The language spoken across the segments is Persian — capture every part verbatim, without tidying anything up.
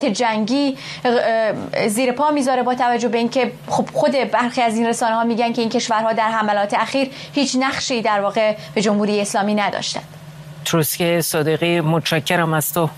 جنگی زیر پا میذاره، با توجه به اینکه خب خود برخی از این رسانه ها میگن که این کشورها در حملات اخیر هیچ نقشی در واقع به جمهوری اسلامی نداشتند. تروسکه صادقی، متشکرم از تو.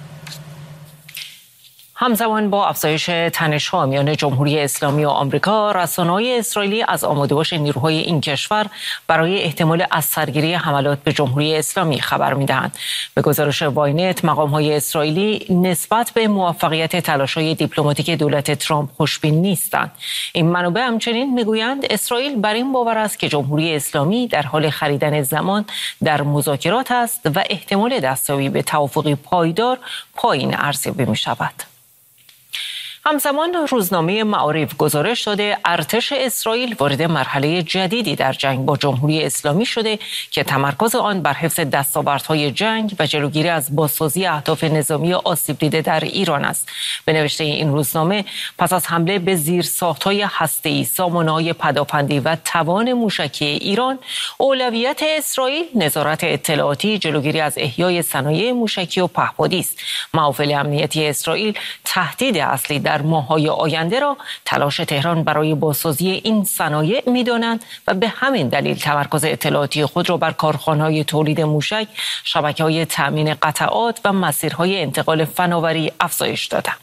همزمان با افزایش تنش‌ها میان جمهوری اسلامی و آمریکا، رسانه‌های اسرائیلی از آماده‌باش نیروهای این کشور برای احتمال از سرگیری حملات به جمهوری اسلامی خبر می‌دهند. به گزارش واینت، مقام‌های اسرائیلی نسبت به موفقیت تلاش‌های دیپلماتیک دولت ترامپ خوشبین نیستند. این منابع همچنین می‌گویند اسرائیل بر این باور است که جمهوری اسلامی در حال خریدن زمان در مذاکرات است و احتمال دستیابی به توافقی پایدار پایین ارزیابی می‌شود. همزمان روزنامه معارف گزارش داده ارتش اسرائیل وارد مرحله جدیدی در جنگ با جمهوری اسلامی شده که تمرکز آن بر حفظ دستاوردهای جنگ و جلوگیری از بازسازی اهداف نظامی آسیب دیده در ایران است. به نوشته این روزنامه، پس از حمله به زیرساخت‌های هسته‌ای، سامانه‌های پدافندی و توان موشکی ایران، اولویت اسرائیل نظارت اطلاعاتی، جلوگیری از احیای صنایع موشکی و پهپادی است. محافل امنیتی اسرائیل تهدید اصلی در ماه‌های آینده را تلاش تهران برای بازسازی این صنایع می‌دانند و به همین دلیل تمرکز اطلاعاتی خود را بر کارخانه‌های تولید موشک، شبکه‌های تأمین قطعات و مسیرهای انتقال فناوری افزایش دادند.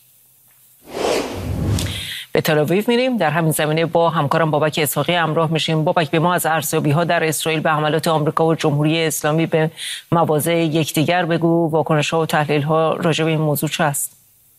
به تل‌آویو میریم. در همین زمینه با همکارم بابک اسحاقی همراه میشیم. بابک، به ما از ارزیابی‌ها در اسرائیل به حملات آمریکا و جمهوری اسلامی به مواضع یکدیگر بگو. واکنش‌ها و تحلیل‌ها راجع به این موضوع چه است؟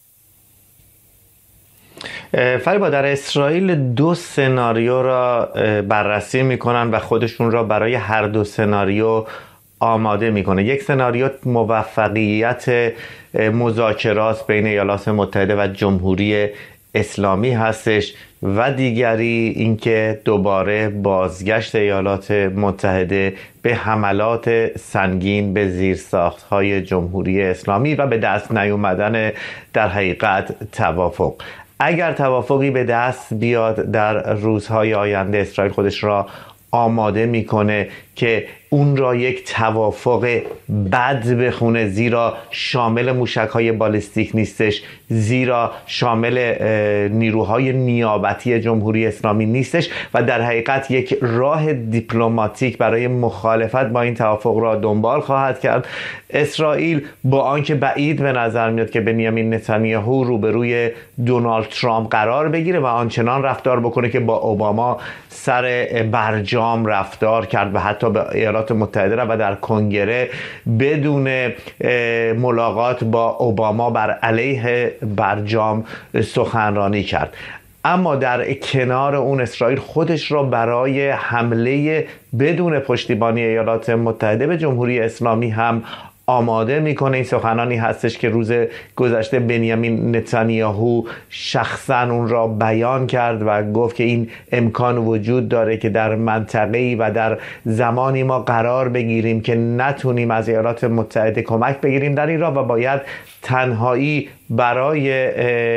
فریبا، در اسرائیل دو سناریو را بررسی میکنن و خودشون را برای هر دو سناریو آماده میکنه. یک سناریو موفقیت مذاکرات بین ایالات متحده و جمهوری اسلامی هستش و دیگری اینکه دوباره بازگشت ایالات متحده به حملات سنگین به زیرساخت‌های جمهوری اسلامی و به دست نیومدن در حقیقت توافق. اگر توافقی به دست بیاد در روزهای آینده، اسرائیل خودش را آماده میکنه که اون را یک توافق بد بخونه، زیرا شامل موشک‌های بالستیک نیستش، زیرا شامل نیروهای نیابتی جمهوری اسلامی نیستش و در حقیقت یک راه دیپلماتیک برای مخالفت با این توافق را دنبال خواهد کرد. اسرائیل با آنکه بعید به نظر میاد که بنیامین نتانیاهو روبروی دونالد ترامپ قرار بگیره و آنچنان رفتار بکنه که با اوباما سر برجام رفتار کرد و حتی به ایالات متحده و در کنگره بدون ملاقات با اوباما بر علیه برجام سخنرانی کرد. اما در کنار اون اسرائیل خودش را برای حمله بدون پشتیبانی ایالات متحده به جمهوری اسلامی هم آماده میکنه. این سخنانی هستش که روز گذشته بنیامین نتانیاهو شخصا اون را بیان کرد و گفت که این امکان وجود داره که در منطقه‌ای و در زمانی ما قرار بگیریم که نتونیم از ایالات متحده کمک بگیریم در این راه و باید تنهایی برای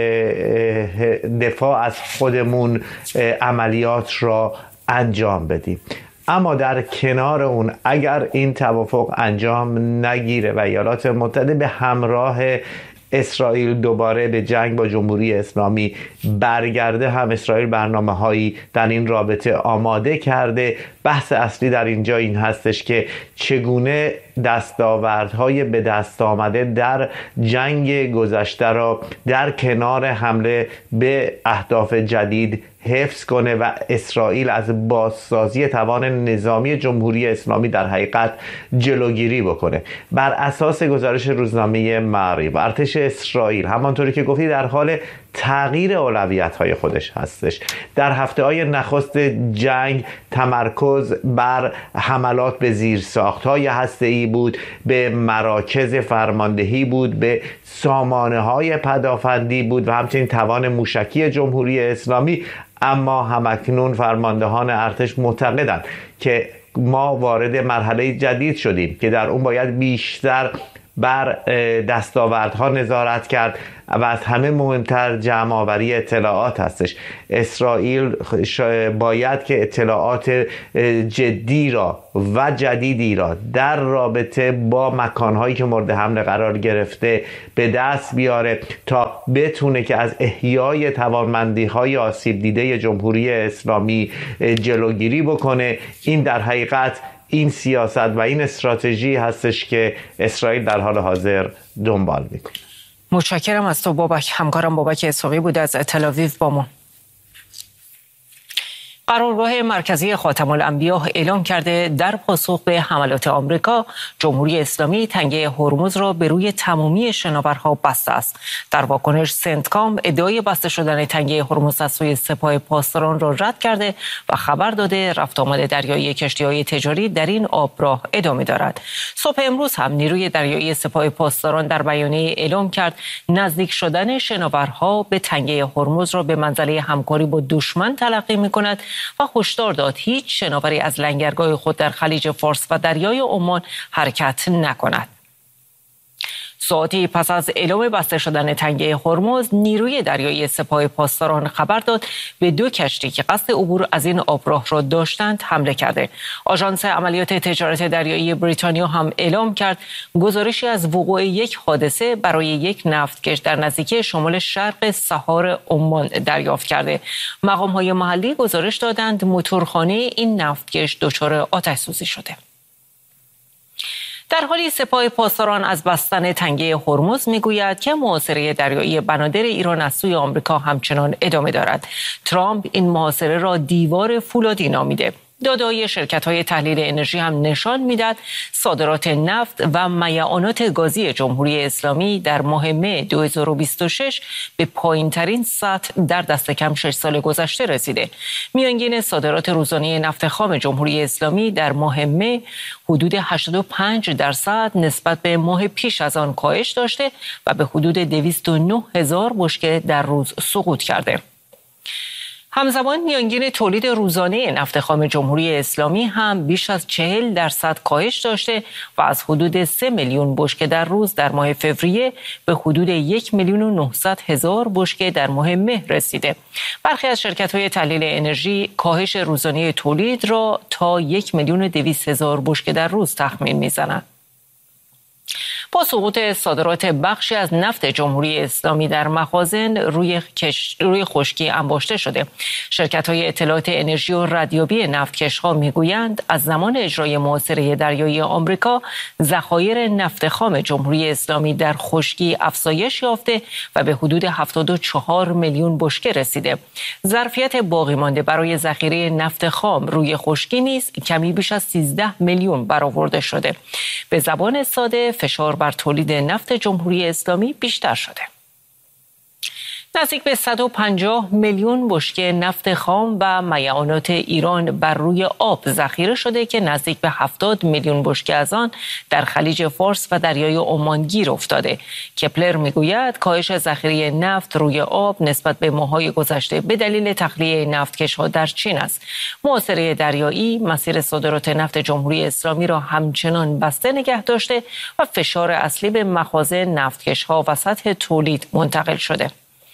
دفاع از خودمون عملیات را انجام بدیم. اما در کنار اون اگر این توافق انجام نگیره و ایالات متحده به همراه اسرائیل دوباره به جنگ با جمهوری اسلامی برگرده، هم اسرائیل برنامه هایی در این رابطه آماده کرده. بحث اصلی در اینجا این هستش که چگونه دستاوردهای به دست آمده در جنگ گذشته را در کنار حمله به اهداف جدید حفظ کنه و اسرائیل از بازسازی توان نظامی جمهوری اسلامی در حقیقت جلوگیری بکنه. بر اساس گزارش روزنامه معارف، ارتش اسرائیل همانطوری که گفتی در حال تغییر اولویت‌های خودش هستش. در هفته‌های نخست جنگ تمرکز بر حملات به زیرساخت‌های هسته‌ای بود، به مراکز فرماندهی بود، به سامانه‌های پدافندی بود و همچنین توان موشکی جمهوری اسلامی. اما همکنون فرماندهان ارتش معتقدند که ما وارد مرحله جدید شدیم که در اون باید بیشتر بر دستاوردها نظارت کرد و از همه مهمتر جمع آوری اطلاعات هستش. اسرائیل باید که اطلاعات جدی را و جدیدی را در رابطه با مکانهایی که مورد حمله قرار گرفته به دست بیاره تا بتونه که از احیای توانمندی‌های آسیب دیده جمهوری اسلامی جلوگیری بکنه. این در حقیقت این سیاست و این استراتژی هستش که اسرائیل در حال حاضر دنبال میکنه. متشکرم از تو بابک. همکارم بابک اسحاقی بود از تل‌آویو با ما. قرارگاه مرکزی خاتم الانبیا اعلام کرده در پاسخ به حملات آمریکا جمهوری اسلامی تنگه هرمز را به روی تمامی شناورها بسته است. در واکنش سنتکام ادعای بسته شدن تنگه هرمز از سوی سپاه پاسداران را رد کرده و خبر داده رفت آمد دریایی کشتی‌های تجاری در این آبراه ادامه دارد. صبح امروز هم نیروی دریایی سپاه پاسداران در بیانیه اعلام کرد نزدیک شدن شناورها به تنگه هرمز را به منزله همکاری با دشمن تلقی می‌کند و هشدار داد هیچ شناوری از لنگرگاه خود در خلیج فارس و دریای عمان حرکت نکند. ساعتی پس از اعلام بسته شدن تنگه هرمز، نیروی دریایی سپاه پاسداران خبر داد به دو کشتی که قصد عبور از این آبراه را داشتند حمله کرده. آژانس عملیات تجارت دریایی بریتانیا هم اعلام کرد گزارشی از وقوع یک حادثه برای یک نفتکش در نزدیکی شمال شرق سحار عمان دریافت کرده. مقام‌های محلی گزارش دادند موتورخانه این نفتکش دچار آتش سوزی شده. در حالی سپاه پاسداران از بستن تنگه هرمز میگوید که محاصره دریایی بنادر ایران از سوی آمریکا همچنان ادامه دارد. ترامپ این محاصره را دیوار فولادی نامیده. داده‌های شرکت‌های تحلیل انرژی هم نشان می‌دهد صادرات نفت و میعانات گازی جمهوری اسلامی در ماه مه دو هزار و بیست و شش به پایین‌ترین سطح در دست کم شش سال گذشته رسیده. میانگین صادرات روزانه نفت خام جمهوری اسلامی در ماه مه حدود هشتاد و پنج درصد نسبت به ماه پیش از آن کاهش داشته و به حدود دویست و نه هزار بشکه در روز سقوط کرده. همزمان میانگین تولید روزانه نفت خام جمهوری اسلامی هم بیش از چهل درصد کاهش داشته و از حدود سه میلیون بشکه در روز در ماه فوریه به حدود یک میلیون و نهصد هزار بشکه در ماه مه رسیده. برخی از شرکت‌های تحلیل انرژی کاهش روزانه تولید را تا یک میلیون و دویست هزار بشکه در روز تخمین می‌زنند. با سقوط صادرات بخشی از نفت جمهوری اسلامی در مخازن روی, کش... روی خشکی انباشته شده. شرکت‌های اطلاعات انرژی و ردیابی نفتکش‌ها میگویند از زمان اجرای محاصره دریایی آمریکا ذخایر نفت خام جمهوری اسلامی در خشکی افزایش یافته و به حدود هفتاد و چهار میلیون بشکه رسیده. ظرفیت باقی مانده برای ذخیره نفت خام روی خشکی نیز کمی بیش از سیزده میلیون برآورده شده. به زبان ساده فشار بر تولید نفت جمهوری اسلامی بیشتر شده. نزدیک به صد و پنجاه میلیون بشکه نفت خام و میعانات ایران بر روی آب ذخیره شده که نزدیک به هفتاد میلیون بشکه از آن در خلیج فارس و دریای عمان گیر افتاده. کپلر میگوید کاهش ذخیره نفت روی آب نسبت به ماه‌های گذشته به دلیل تخلیه نفتکش‌ها در چین است. محاصره دریایی مسیر صادرات نفت جمهوری اسلامی را همچنان بسته نگه داشته و فشار اصلی به مخازن نفتکش‌ها و سطح تولید منتقل شده.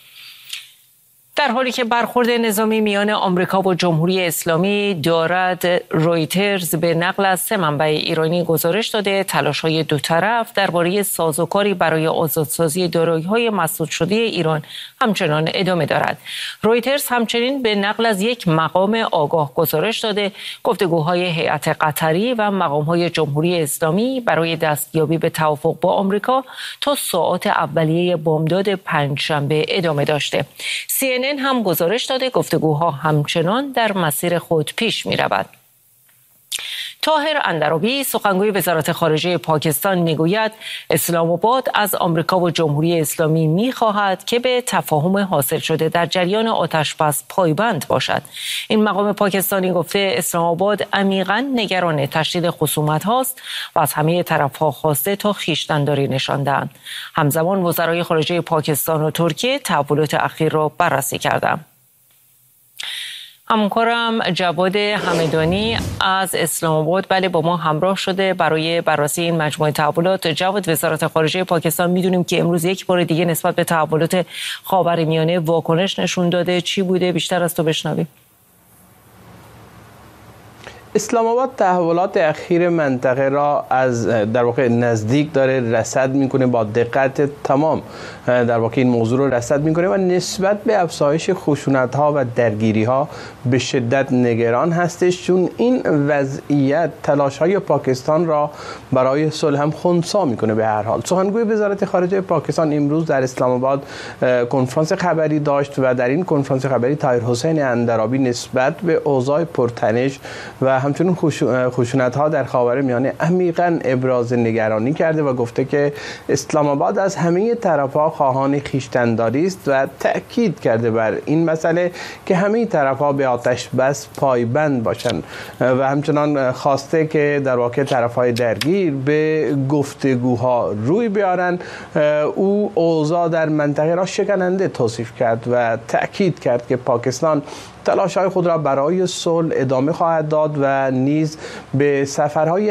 در حالی که برخورد نظامی میان آمریکا و جمهوری اسلامی دارد، رویترز به نقل از سه منبع ایرانی گزارش داده تلاش‌های دو طرف درباره سازوکاری برای آزادسازی دارایی‌های مسدود شده ایران همچنان ادامه دارد. رویترز همچنین به نقل از یک مقام آگاه گزارش داده گفتگوهای هیئت قطری و مقام‌های جمهوری اسلامی برای دستیابی به توافق با آمریکا تا ساعات اولیه بامداد پنجشنبه ادامه داشته. سی ان ان هم گزارش داده گفتگوها همچنان در مسیر خود پیش می رود. طاهر اندرابی سخنگوی وزارت خارجه پاکستان میگوید اسلام آباد از آمریکا و جمهوری اسلامی میخواهد که به تفاهم حاصل شده در جریان آتش‌بس پایبند باشد. این مقام پاکستانی گفته اسلام آباد عمیقاً نگران تشدید خصومت هاست و از همه طرف‌ها خواسته تا خویشتن‌داری نشان دهند. همزمان وزرای خارجه پاکستان و ترکیه تحولات اخیر را بررسی کردند. همکارم جواد همدانی از اسلام آباد بله با ما همراه شده برای بررسی این مجموعه تحولات. جواد، وزارت خارجه پاکستان میدونیم که امروز یک بار دیگه نسبت به تحولات خاورمیانه واکنش نشون داده. چی بوده؟ بیشتر از تو بشنویم. اسلام آباد تحولات اخیر منطقه را از در واقع نزدیک داره رصد میکنه، با دقت تمام در واقع این موضوع رو رصد میکنه و نسبت به افزایش خشونت ها و درگیری ها به شدت نگران هستش، چون این وضعیت تلاش های پاکستان را برای صلح هم خنثی میکنه. به هر حال سخنگوی وزارت خارجه پاکستان امروز در اسلام آباد کنفرانس خبری داشت و در این کنفرانس خبری طاهر حسین اندرابی نسبت به اوضاع پرتنش و همچنین خشونت ها در خاورمیانه عمیقاً ابراز نگرانی کرده و گفته که اسلام آباد از همه طرف‌ها خواهان خویشتن‌داری است و تأکید کرده بر این مسئله که همه طرف‌ها به آتش بس پایبند باشند و همچنان خواسته که در واقع طرف‌های درگیر به گفتگوها روی بیارن. او اوضاع در منطقه را شکننده توصیف کرد و تأکید کرد که پاکستان تلاش‌های خود را برای صلح ادامه خواهد داد و نیز به سفرهای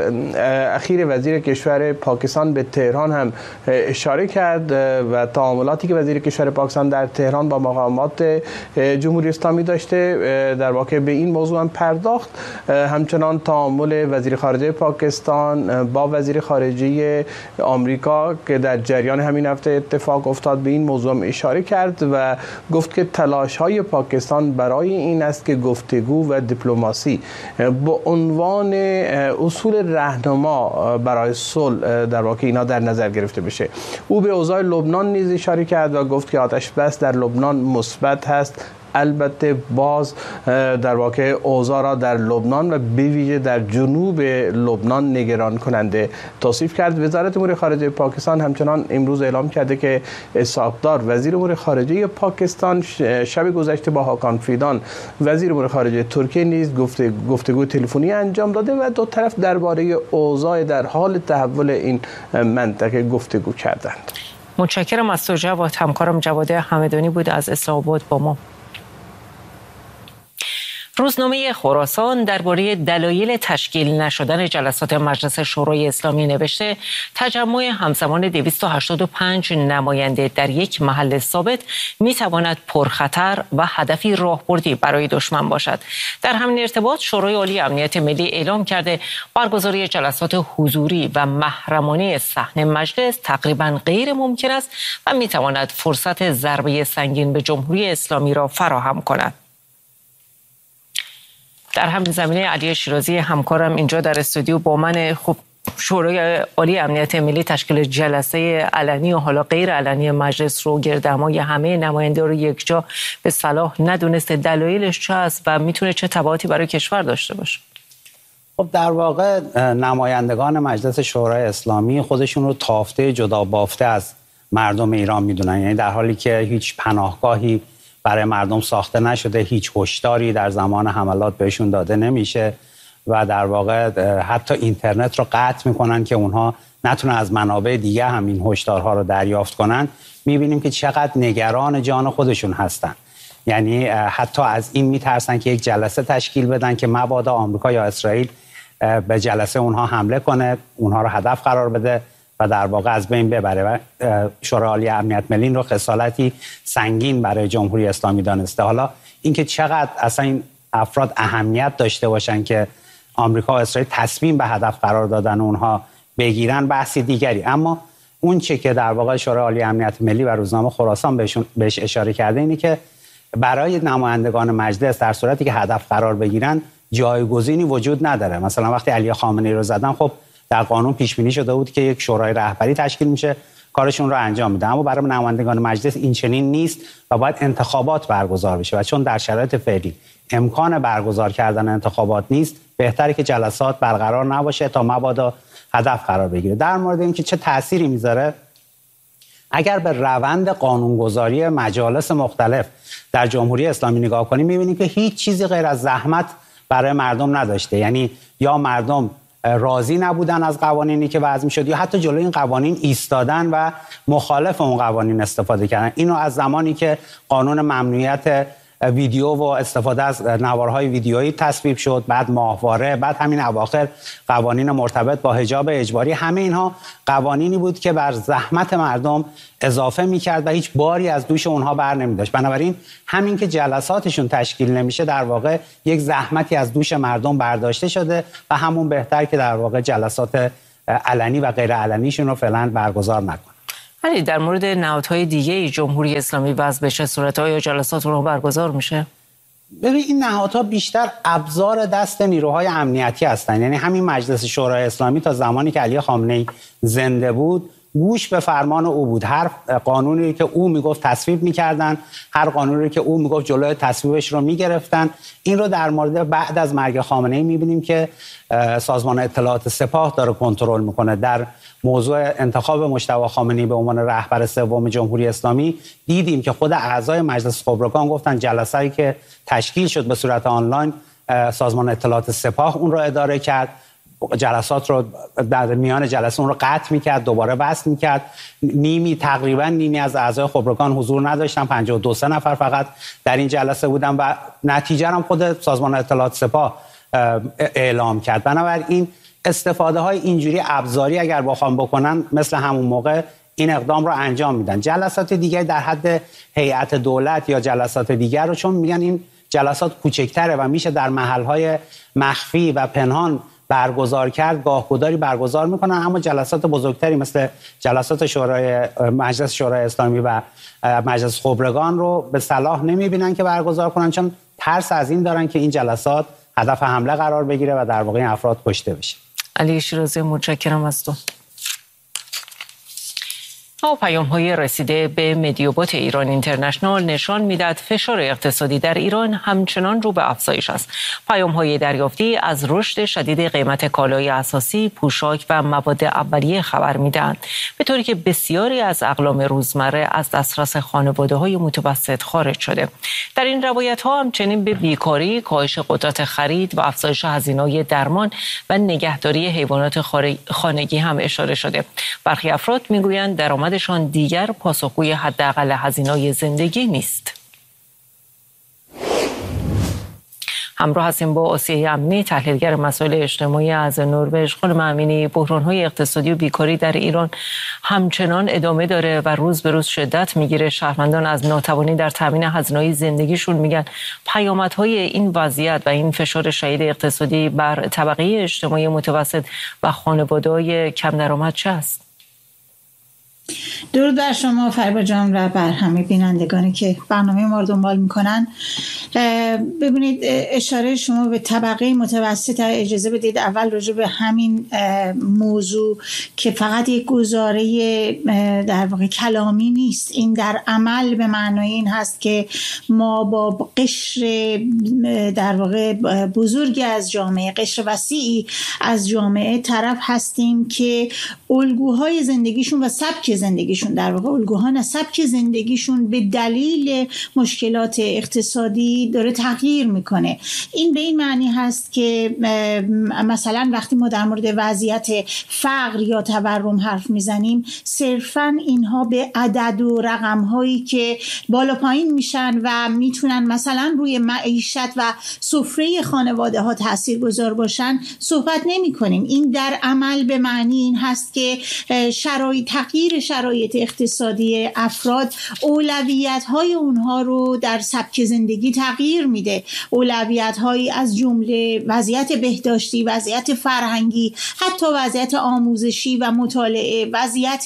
اخیر وزیر کشور پاکستان به تهران هم اشاره کرد و تعاملاتی که وزیر کشور پاکستان در تهران با مقامات جمهوری اسلامی داشته در واقع به این موضوع هم پرداخت. همچنان تعامل وزیر خارجه پاکستان با وزیر خارجه آمریکا که در جریان همین هفته اتفاق افتاد به این موضوع هم اشاره کرد و گفت که تلاش‌های پاکستان برای این است که گفتگو و دیپلماسی با عنوان اصول راهنما برای صلح در واقع اینا در نظر گرفته بشه. او به اوضاع لبنان نیز اشاره کرد و گفت که آتش بس در لبنان مثبت هست، البته باز در واقع اوضاع را در لبنان و به ویژه در جنوب لبنان نگران کننده توصیف کرد. وزارت امور خارجه پاکستان همچنان امروز اعلام کرده که اسحاق دار وزیر امور خارجه پاکستان شب گذشته با هاکان فیدان وزیر امور خارجه ترکیه نیز گفتگو تلفنی انجام داده و دو طرف درباره اوضاع در حال تحول این منطقه گفتگو کردند. متشکرم از تو جواد. همکارم جواد همدانی بود از اسلام آباد با ما. روزنامه خراسان درباره دلایل تشکیل نشدن جلسات مجلس شورای اسلامی نوشته تجمع همزمان دویست و هشتاد و پنج نماینده در یک محل ثابت میتواند پرخطر و هدفی راهبردی برای دشمن باشد. در همین ارتباط شورای عالی امنیت ملی اعلام کرده برگزاری جلسات حضوری و محرمانه صحن مجلس تقریبا غیر ممکن است و میتواند فرصت ضربه سنگین به جمهوری اسلامی را فراهم کند. در همین زمینه علی شیرازی همکارم اینجا در استودیو با من. خب شورای عالی امنیت ملی تشکیل جلسه علنی و حالا غیر علنی مجلس رو گردهمای همه نماینده رو یکجا به صلاح ندونسته، دلایلش چه است و میتونه چه تبعاتی برای کشور داشته باشه؟ خب در واقع نمایندگان مجلس شورای اسلامی خودشون رو تافته جدا بافته از مردم ایران میدونن، یعنی در حالی که هیچ پناهگاهی برای مردم ساخته نشده، هیچ هشداری در زمان حملات بهشون داده نمیشه و در واقع حتی اینترنت رو قطع میکنن که اونها نتونن از منابع دیگه هم این هشدارها رو دریافت کنن. میبینیم که چقدر نگران جان خودشون هستن، یعنی حتی از این میترسن که یک جلسه تشکیل بدن که مبادا آمریکا یا اسرائیل به جلسه اونها حمله کنه، اونها رو هدف قرار بده و در واقع از بین ببره. و شورای عالی امنیت ملی رو خسالتی سنگین برای جمهوری اسلامی دانسته. حالا اینکه چقدر اصلا این افراد اهمیت داشته باشن که آمریکا و اسرائیل تصمیم به هدف قرار دادن اونها بگیرن بحثی دیگری، اما اون چه که در واقع شورای عالی امنیت ملی و روزنامه خراسان بهشون بهش اشاره کرده اینه که برای نمایندگان مجلس در صورتی که هدف قرار بگیرن جایگزینی وجود نداره. مثلا وقتی علی خامنه‌ای رو زدن، خب در قانون پیش بینی شده بود که یک شورای رهبری تشکیل میشه کارشون رو انجام میده، اما برای نمایندگان مجلس این چنین نیست و باید انتخابات برگزار بشه و چون در شرایط فعلی امکان برگزار کردن انتخابات نیست، بهتره که جلسات برقرار نباشه تا مبادا هدف قرار بگیره. در مورد اینکه چه تأثیری میذاره، اگر به روند قانونگذاری مجالس مختلف در جمهوری اسلامی نگاه کنیم میبینیم که هیچ چیزی غیر از زحمت برای مردم نداشته. یعنی یا مردم راضی نبودن از قوانینی که وضع میشد یا حتی جلوی این قوانین ایستادن و مخالف اون قوانین استفاده کردن. اینو از زمانی که قانون ممنوعیت ویدیو و استفاده از نوارهای ویدیویی تصویب شد، بعد ماهواره، بعد همین اواخر قوانین مرتبط با حجاب اجباری. همه اینها قوانینی بود که بر زحمت مردم اضافه میکرد و هیچ باری از دوش اونها بر نمیداشت. بنابراین همین که جلساتشون تشکیل نمیشه در واقع یک زحمتی از دوش مردم برداشته شده و همون بهتر که در واقع جلسات علنی و غیر علنیشون رو فعلا برگزار نکنه. ولی در مورد نهادهای دیگه جمهوری اسلامی وضع به چه صورت‌های یا جلسات رو برگزار میشه؟ ببین این نهادها بیشتر ابزار دست نیروهای امنیتی هستن. یعنی همین مجلس شورای اسلامی تا زمانی که علی خامنه‌ای زنده بود گوش به فرمان او بود. هر قانونی که او میگفت تصویب میکردن، هر قانونی که او میگفت جلوی تصویبش رو میگرفتن. این رو در مورد بعد از مرگ خامنه‌ای میبینیم که سازمان اطلاعات سپاه داره کنترل میکنه. در موضوع انتخاب مجتبی خامنه‌ای به عنوان رهبر سوم جمهوری اسلامی دیدیم که خود اعضای مجلس خبرگان گفتن جلسه‌ای که تشکیل شد به صورت آنلاین سازمان اطلاعات سپاه اون رو اداره کرد، جلسات رو در میان جلسه اون رو قطع میکرد، دوباره وصل میکرد. نیمی تقریبا نیمی از اعضای خبرگان حضور نداشتن، پنجاه و دو سه نفر فقط در این جلسه بودن و نتیجه هم خود سازمان اطلاعات سپاه اعلام کرد. بنابراین استفاده های اینجوری ابزاری اگر بخوام بکنن مثل همون موقع این اقدام رو انجام میدن. جلسات دیگه در حد هیئت دولت یا جلسات دیگر رو چون میگن این جلسات کوچکتره و میشه در محلهای مخفی و پنهان برگزار کرد، گاهگداری برگزار میکنن، اما جلسات بزرگتری مثل جلسات شورای مجلس شورای اسلامی و مجلس خبرگان رو به صلاح نمیبینن که برگزار کنن، چون ترس از این دارن که این جلسات هدف حمله قرار بگیره و در واقع این افراد کشته بشه. علی شیرازی متشکرم از تو. پیام‌های رسیده به مدیوبات ایران اینترنشنال نشان می‌دهد فشار اقتصادی در ایران همچنان رو به افزایش است. پیام‌های دریافتی از رشد شدید قیمت کالای اساسی، پوشاک و مواد اولیه خبر می‌دهند، به طوری که بسیاری از اقلام روزمره از دسترس خانواده‌های متوسط خارج شده. در این روایت‌ها همچنین به بیکاری، کاهش قدرت خرید و افزایش هزینه‌های درمان و نگهداری حیوانات خانگی هم اشاره شده. برخی افراد می‌گویند درآمد شان دیگر پاسخگوی حداقل هزینه‌های زندگی نیست. همراه هستیم با آسیه امینی، تحلیلگر مسائل اجتماعی از نروژ. خانم امینی، بحران‌های اقتصادی و بیکاری در ایران همچنان ادامه داره و روز به روز شدت میگیره. شهروندان از ناتوانی در تامین هزینه‌های زندگیشون میگن پیامدهای این وضعیت و این فشار شدید اقتصادی بر طبقه اجتماعی متوسط و خانواده‌های کم درآمد چه است؟ درود بر شما فریبا جان و بر همه بینندگانی که برنامه ما رو دنبال میکنن. ببینید اشاره شما به طبقه متوسط، اجازه بدید اول راجع به همین موضوع که فقط یک گزاره در واقع کلامی نیست، این در عمل به معنای این هست که ما با قشر در واقع بزرگی از جامعه، قشر وسیعی از جامعه طرف هستیم که الگوهای زندگیشون و سبک زندگیشون در واقع الگوها نه سبک زندگیشون به دلیل مشکلات اقتصادی داره تغییر میکنه. این به این معنی هست که مثلا وقتی ما در مورد وضعیت فقر یا تورم حرف میزنیم صرفا اینها به عدد و رقم هایی که بالا پایین میشن و میتونن مثلا روی معیشت و سفره خانواده ها تاثیرگذار باشن صحبت نمی کنیم. این در عمل به معنی این هست که شرایط تغییر شرایط اقتصادی افراد اولویت های اونها رو در سبک زندگی تغییر میده. اولویت هایی از جمله وضعیت بهداشتی، وضعیت فرهنگی، حتی وضعیت آموزشی و مطالعه، وضعیت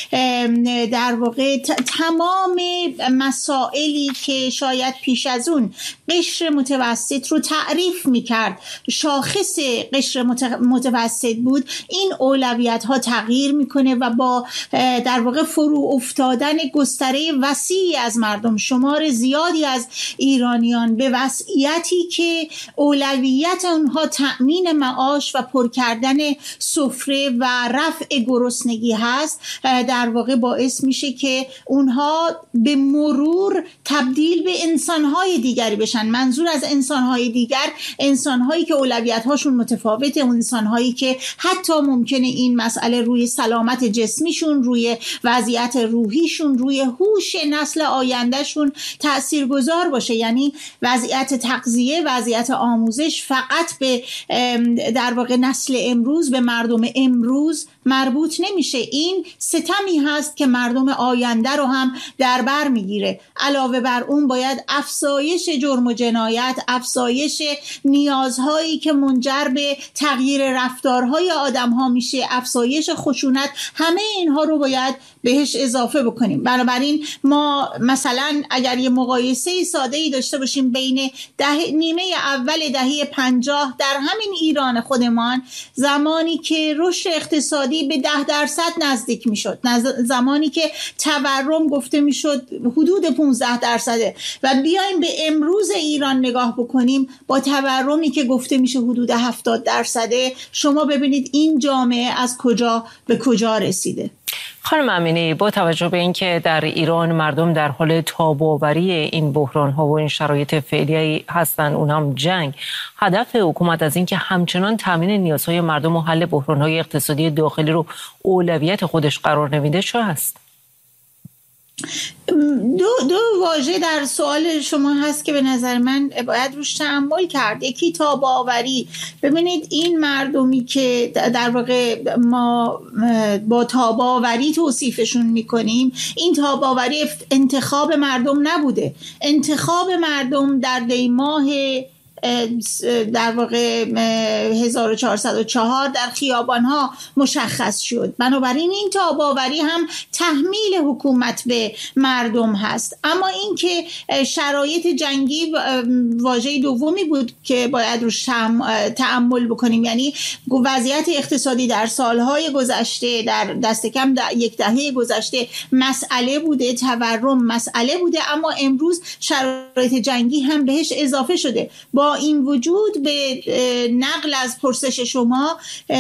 در واقع تمام مسائلی که شاید پیش از اون قشر متوسط رو تعریف میکرد، شاخص قشر متوسط بود، این اولویت ها تغییر میکنه و با در واقع فرو افتادن گستره وسیعی از مردم، شمار زیادی از ایرانیان به وضعیتی که اولویت اونها تأمین معاش و پر کردن سفره و رفع گرسنگی هست، در واقع باعث میشه که اونها به مرور تبدیل به انسانهای دیگری بشن. منظور از انسانهای دیگر انسانهایی که اولویت‌هاشون متفاوته، انسانهایی که حتی ممکنه این مسئله روی سلامت جسمیشون، روی روی وضعیت روحیشون، روی هوش نسل آیندهشون تاثیرگذار باشه. یعنی وضعیت تغذیه، وضعیت آموزش فقط به در واقع نسل امروز، به مردم امروز مربوط نمیشه. این ستمی هست که مردم آینده رو هم در بر میگیره. علاوه بر اون باید افزایش جرم و جنایت، افزایش نیازهایی که منجر به تغییر رفتارهای آدم‌ها میشه، افزایش خشونت، همه اینها رو باید بهش اضافه بکنیم. بنابراین ما مثلا اگر یه مقایسه ساده‌ای داشته باشیم بین ده نیمه اول دهه پنجاه در همین ایران خودمان، زمانی که رشد اقتصادی به ده درصد نزدیک میشد، زمانی که تورم گفته میشد حدود پانزده درصده، و بیایم به امروز ایران نگاه بکنیم با تورمی که گفته میشه حدود هفتاد درصده، شما ببینید این جامعه از کجا به کجا رسیده. خانم امینی، با توجه به اینکه در ایران مردم در حال تاب‌آوری این بحران‌ها و این شرایط فعلی هستند، اونم جنگ، هدف حکومت از اینکه همچنان تامین نیازهای مردم و حل بحران‌های اقتصادی داخلی رو اولویت خودش قرار نمیده چه هست؟ دو دو واژه در سوال شما هست که به نظر من باید روش تأمل کرد. یکی تاب‌آوری. ببینید این مردمی که در واقع ما با تاب‌آوری توصیفشون میکنیم، این تاب‌آوری انتخاب مردم نبوده. انتخاب مردم در دی ماه در واقع هزار و چهارصد و چهار در خیابان‌ها مشخص شد. بنابراین این تاب‌آوری هم تحمیل حکومت به مردم هست. اما اینکه شرایط جنگی واژه دومی بود که باید روش تأمل بکنیم، یعنی وضعیت اقتصادی در سالهای گذشته، در دست کم در یک دهه گذشته مسئله بوده، تورم مسئله بوده، اما امروز شرایط جنگی هم بهش اضافه شده. با این وجود به نقل از پرسش شما،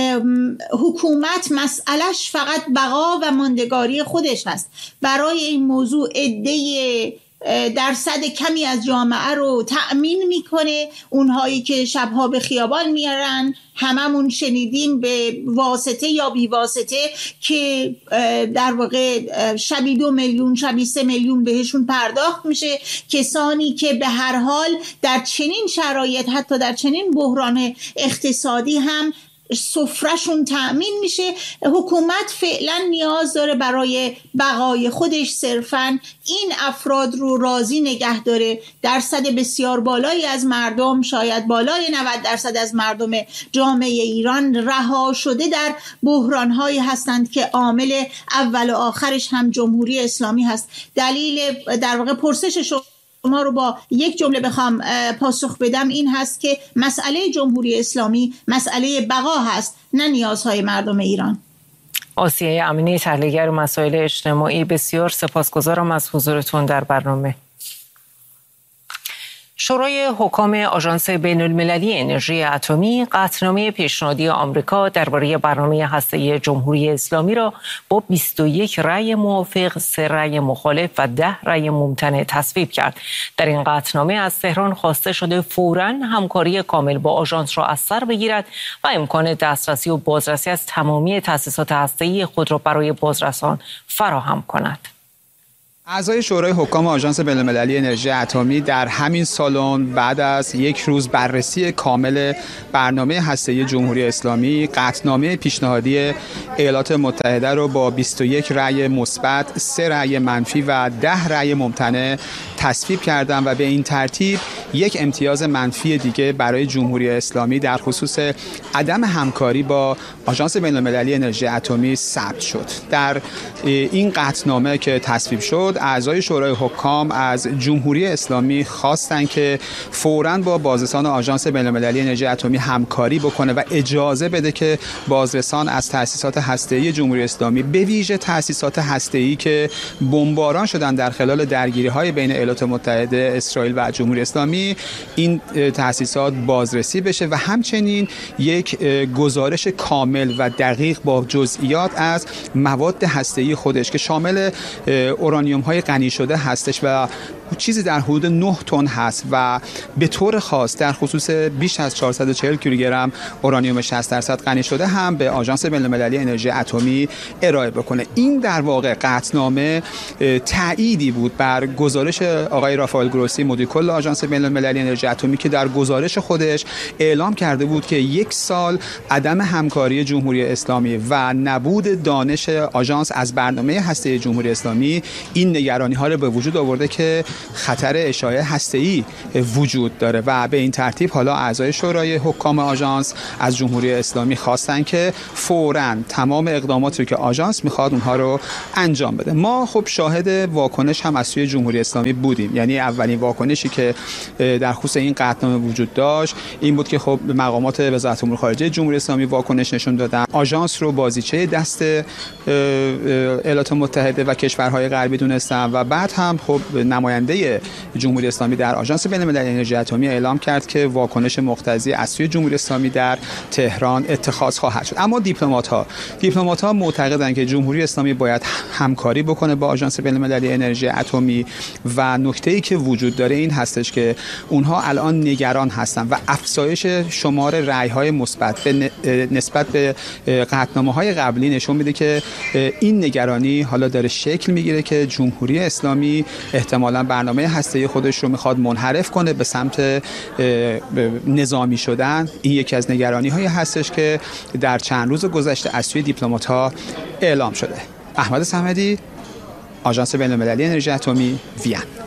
حکومت مسئلهش فقط بقا و ماندگاری خودش هست. برای این موضوع عده درصد کمی از جامعه رو تأمین میکنه. اونهایی که شبها به خیابان میارن، هممون شنیدیم به واسطه یا بی واسطه که در واقع شبی دو میلیون شبی سه میلیون بهشون پرداخت میشه. کسانی که به هر حال در چنین شرایط، حتی در چنین بحران اقتصادی هم سفرهشون تأمین میشه. حکومت فعلا نیاز داره برای بقای خودش صرفاً این افراد رو راضی نگه داره. درصد بسیار بالایی از مردم، شاید بالای نود درصد از مردم جامعه ایران رها شده در بحران‌هایی هستند که عامل اول و آخرش هم جمهوری اسلامی هست. دلیل در واقع پرسش شما رو با یک جمله بخوام پاسخ بدم این هست که مسئله جمهوری اسلامی مسئله بقا هست، نه نیازهای مردم ایران. آسیه امینی، تحلیلگر مسائل اجتماعی، بسیار سپاسگزارم از حضورتون در برنامه. شورای حکام آژانس بین‌المللی انرژی اتمی قطعنامه پیشنهادی آمریکا درباره برنامه هسته‌ای جمهوری اسلامی را با بیست و یک رأی موافق، سه رأی مخالف و ده رأی ممتنع تصویب کرد. در این قطعنامه از تهران خواسته شده فوراً همکاری کامل با آژانس را از سر بگیرد و امکان دسترسی و بازرسی از تمامی تأسیسات هسته‌ای خود را برای بازرسان فراهم کند. اعضای شورای حکام آژانس بین‌المللی انرژی اتمی در همین سالن بعد از یک روز بررسی کامل برنامه هسته‌ای جمهوری اسلامی، قطعنامه پیشنهادی ایالات متحده رو با بیست و یک رأی مثبت، سه رأی منفی و ده رأی ممتنع تصویب کردند و به این ترتیب یک امتیاز منفی دیگه برای جمهوری اسلامی در خصوص عدم همکاری با آژانس بین‌المللی انرژی اتمی ثبت شد. در این قطعنامه که تصویب شد، اعضای شورای حکام از جمهوری اسلامی خواستند که فوراً با بازرسان آژانس بین‌المللی انرژی اتمی همکاری بکنه و اجازه بده که بازرسان از تأسیسات هسته‌ای جمهوری اسلامی، به ویژه تأسیسات هسته‌ای که بمباران شدن در خلال درگیری‌های بین ایالات متحده، اسرائیل و جمهوری اسلامی، اسلامی این تأسیسات بازرسی بشه و همچنین یک گزارش کامل و دقیق با جزئیات از مواد هسته‌ای خودش که شامل اورانیوم های غنی شده هستش و چیزی در حدود نه تن هست و به طور خاص در خصوص بیش از چهارصد و چهل کیلوگرم اورانیوم شصت درصد غنی شده هم به آژانس بین‌المللی انرژی اتمی ارائه بکنه. این در واقع قطعنامه تأییدی بود بر گزارش آقای رافائل گروسی مدیر کل آژانس بین‌المللی انرژی اتمی که در گزارش خودش اعلام کرده بود که یک سال عدم همکاری جمهوری اسلامی و نبود دانش آژانس از برنامه هسته‌ای جمهوری اسلامی این نگرانی‌ها را به وجود آورده که خطر اشاعه هسته‌ای وجود داره و به این ترتیب حالا اعضای شورای حکام آژانس از جمهوری اسلامی خواستن که فوراً تمام اقداماتی که آژانس میخواد اونها رو انجام بده. ما خب شاهد واکنش هم از سوی جمهوری اسلامی بودیم، یعنی اولین واکنشی که در خصوص این قطعنامه وجود داشت این بود که خب مقامات وزارت امور خارجه جمهوری اسلامی واکنش نشون دادن، آژانس رو بازیچه دست ایالات متحده و کشورهای غربی دونستن و بعد هم خب نماینده جمهوری اسلامی در آژانس بین‌المللی انرژی اتمی اعلام کرد که واکنش مقتضی از سوی جمهوری اسلامی در تهران اتخاذ خواهد شد. اما دیپلمات‌ها دیپلمات‌ها معتقدند که جمهوری اسلامی باید همکاری بکنه با آژانس بین‌المللی انرژی اتمی و نکته‌ای که وجود داره این هستش که اونها الان نگران هستند و افزایش شمار رأی‌های مثبت به نسبت به قطعنامه‌های قبلی نشون میده که این نگرانی حالا داره شکل میگیره که جمهوری اسلامی احتمالاً برنامه هسته‌ای خودش رو میخواد منحرف کنه به سمت نظامی شدن. این یکی از نگرانی‌های هستش که در چند روز گذشته از سوی دیپلمات‌ها اعلام شده. احمد صمدی، آژانس بین‌المللی انرژی اتمی، وین.